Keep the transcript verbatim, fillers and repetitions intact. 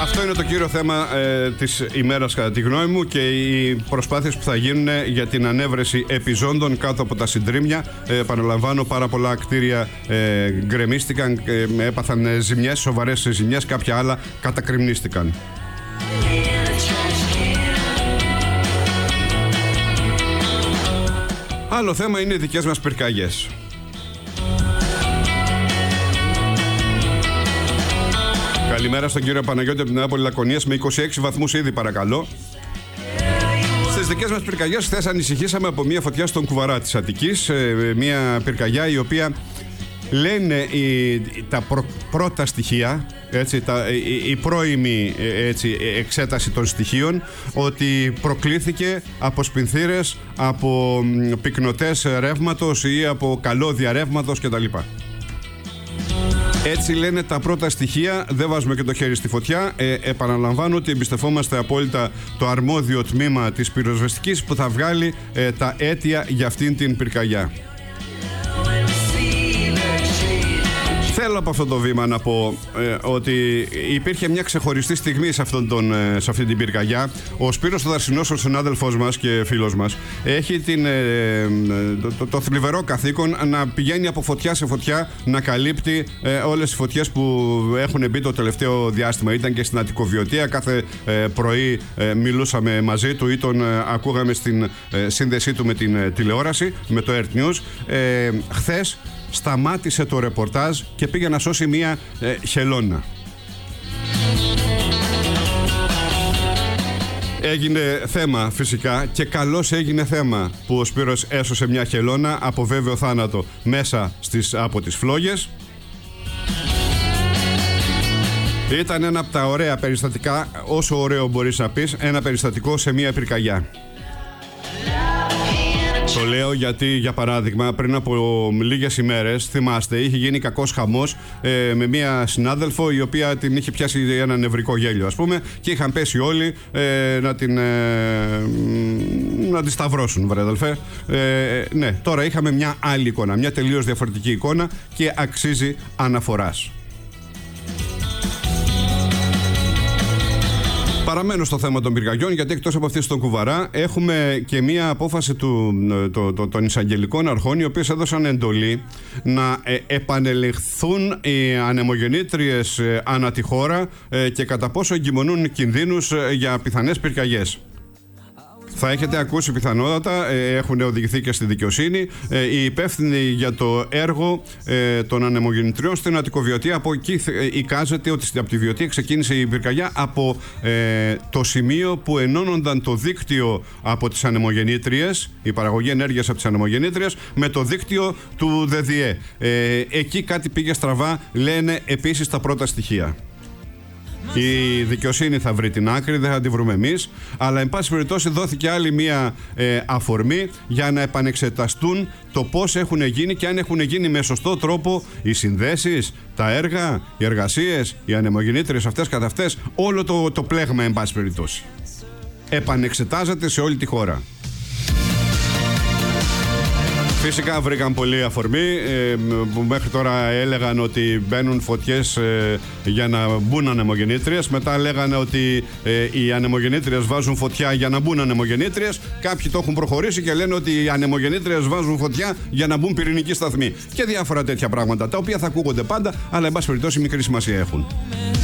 Αυτό είναι το κύριο θέμα ε, της ημέρας κατά τη γνώμη μου, και οι προσπάθειες που θα γίνουν για την ανέβρεση επιζώντων κάτω από τα συντρίμμια. Ε, επαναλαμβάνω, πάρα πολλά κτίρια ε, γκρεμίστηκαν, ε, έπαθαν ζημιές, σοβαρές ζημιές, κάποια άλλα κατακρημνίστηκαν. Άλλο θέμα είναι οι δικές μας πυρκαγιές. Καλημέρα στον κύριο Παναγιώτη από την Νεάπολη Λακωνίας, με είκοσι έξι βαθμούς ήδη, παρακαλώ. Στις δικές μας πυρκαγιές, χθες ανησυχήσαμε από μια φωτιά στον Κουβαρά της Αττικής. Μια πυρκαγιά η οποία λένε η, τα πρω, πρώτα στοιχεία, έτσι, τα, η, η πρώιμη έτσι, εξέταση των στοιχείων, ότι προκλήθηκε από σπινθήρες, από πυκνοτές ρεύματος ή από καλώδια ρεύματος κτλ. Έτσι λένε τα πρώτα στοιχεία, δεν βάζουμε και το χέρι στη φωτιά. Ε, επαναλαμβάνω ότι εμπιστευόμαστε απόλυτα το αρμόδιο τμήμα της πυροσβεστικής που θα βγάλει ε, τα αίτια για αυτήν την πυρκαγιά. Θέλω από αυτό το βήμα να πω ε, ότι υπήρχε μια ξεχωριστή στιγμή σε, αυτόν τον, ε, σε αυτή την πυρκαγιά. Ο Σπύρος ο Δαρσινός, ο συνάδελφός μας και φίλος μας, έχει την, ε, το, το, το θλιβερό καθήκον να πηγαίνει από φωτιά σε φωτιά, να καλύπτει ε, όλες τις φωτιές που έχουν μπει το τελευταίο διάστημα. Ήταν και στην Αττικοβιωτία, κάθε ε, πρωί ε, μιλούσαμε μαζί του ή τον ε, ακούγαμε στην ε, σύνδεσή του με την ε, τηλεόραση, με το Earth News. Ε, χθες σταμάτησε το ρεπορτάζ και πήγε να σώσει μία ε, χελώνα. Έγινε θέμα φυσικά, και καλώς έγινε θέμα που ο Σπύρος έσωσε μια χελώνα από βέβαιο θάνατο μέσα στις, από τις φλόγες. Ήταν ένα από τα ωραία περιστατικά, όσο ωραίο μπορείς να πεις, ένα περιστατικό σε μια πυρκαγιά. Το λέω γιατί, για παράδειγμα, πριν από λίγες ημέρες, θυμάστε, είχε γίνει κακός χαμός ε, με μία συνάδελφο η οποία την είχε πιάσει ένα νευρικό γέλιο, ας πούμε, και είχαν πέσει όλοι ε, να την ε, να τη σταυρώσουν, βρε αδελφέ. Ε, ναι, τώρα είχαμε μια άλλη εικόνα, μια τελείως διαφορετική εικόνα, και αξίζει αναφοράς. Παραμένω στο θέμα των πυρκαγιών, γιατί εκτός από αυτή στον Κουβαρά έχουμε και μία απόφαση του, το, το, των εισαγγελικών αρχών, οι οποίες έδωσαν εντολή να ε, επανελεχθούν οι ανεμογεννήτριες ε, ανά τη χώρα ε, και κατά πόσο εγκυμονούν κινδύνους ε, για πιθανές πυρκαγιές. Θα έχετε ακούσει πιθανότατα, ε, έχουν οδηγηθεί και στη δικαιοσύνη, ε, οι υπεύθυνοι για το έργο ε, των ανεμογεννητριών στην Αττικοβιωτία. Από εκεί ε, εικάζεται ότι από τη Βιωτία ξεκίνησε η πυρκαγιά, από ε, το σημείο που ενώνονταν το δίκτυο από τις ανεμογεννήτριες, η παραγωγή ενέργειας από τις ανεμογεννήτριες, με το δίκτυο του ΔΔΕ. Ε, εκεί κάτι πήγε στραβά, λένε επίσης τα πρώτα στοιχεία. Η δικαιοσύνη θα βρει την άκρη, δεν θα τη βρούμε εμείς, αλλά εν πάση περιπτώσει δόθηκε άλλη μία ε, αφορμή για να επανεξεταστούν το πώς έχουν γίνει και αν έχουν γίνει με σωστό τρόπο οι συνδέσεις, τα έργα, οι εργασίες, οι ανεμογεννήτριες αυτές καθ' αυτές, όλο το, το πλέγμα εν πάση περιπτώσει. Επανεξετάζεται σε όλη τη χώρα. Φυσικά βρήκαν πολλή αφορμή ε, που μέχρι τώρα έλεγαν ότι μπαίνουν φωτιές ε, για να μπουν ανεμογεννήτριες. Μετά λέγανε ότι ε, οι ανεμογεννήτριες βάζουν φωτιά για να μπουν ανεμογεννήτριες. Κάποιοι το έχουν προχωρήσει και λένε ότι οι ανεμογεννήτριες βάζουν φωτιά για να μπουν πυρηνικοί σταθμοί. Και διάφορα τέτοια πράγματα, τα οποία θα ακούγονται πάντα, αλλά εν πάση περιπτώσει μικρή σημασία έχουν.